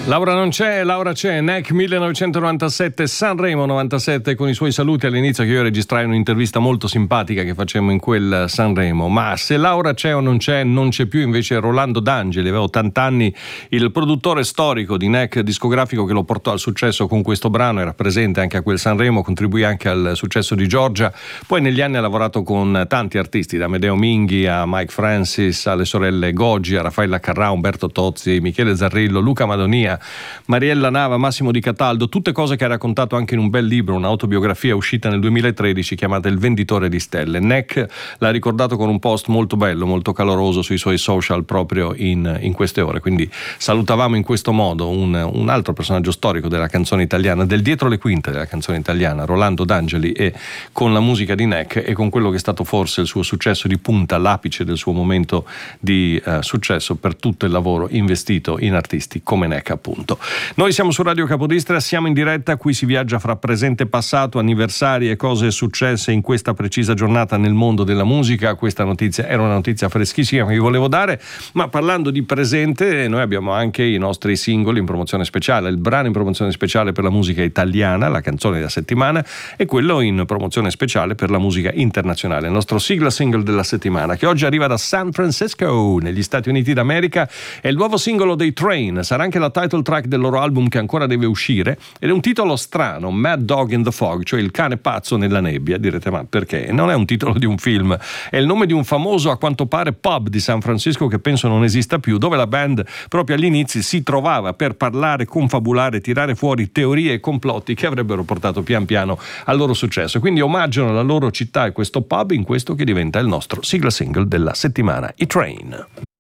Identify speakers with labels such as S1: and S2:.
S1: Laura non c'è, Laura c'è. NEC 1997, Sanremo 97, con i suoi saluti all'inizio, che io registrai un'intervista molto simpatica che facemmo in quel Sanremo. Ma se Laura c'è o non c'è più invece Rolando D'Angeli, aveva 80 anni, il produttore storico di NEC discografico che lo portò al successo con questo brano, era presente anche a quel Sanremo, contribuì anche al successo di Giorgia. Poi negli anni ha lavorato con tanti artisti, da Amedeo Minghi a Mike Francis, alle sorelle Goggi, a Raffaella Carrà, Umberto Tozzi, Michele Zarrillo, Luca Madonia, Mariella Nava, Massimo Di Cataldo, tutte cose che ha raccontato anche in un bel libro, un'autobiografia uscita nel 2013 chiamata Il venditore di stelle. NEC l'ha ricordato con un post molto bello, molto caloroso sui suoi social proprio in queste ore, quindi salutavamo in questo modo un altro personaggio storico della canzone italiana, del dietro le quinte della canzone italiana, Rolando D'Angeli, e con la musica di NEC e con quello che è stato forse il suo successo di punta, l'apice del suo momento di successo per tutto il lavoro investito in artisti come NEC, appunto. Noi siamo su Radio Capodistria, siamo in diretta, qui si viaggia fra presente e passato, anniversari e cose successe in questa precisa giornata nel mondo della musica. Questa notizia era una notizia freschissima che vi volevo dare, ma parlando di presente noi abbiamo anche i nostri singoli in promozione speciale, il brano in promozione speciale per la musica italiana, la canzone della settimana, e quello in promozione speciale per la musica internazionale, il nostro sigla single della settimana, che oggi arriva da San Francisco negli Stati Uniti d'America. È il nuovo singolo dei Train, sarà anche la title track del loro album che ancora deve uscire, ed è un titolo strano, Mad Dog in the Fog, cioè il cane pazzo nella nebbia. Direte, ma perché? Non è un titolo di un film, è il nome di un famoso, a quanto pare, pub di San Francisco che penso non esista più, dove la band proprio agli inizi si trovava per parlare, confabulare, tirare fuori teorie e complotti che avrebbero portato pian piano al loro successo. Quindi omaggiano la loro città e questo pub in questo che diventa il nostro sigla single della settimana, i Train.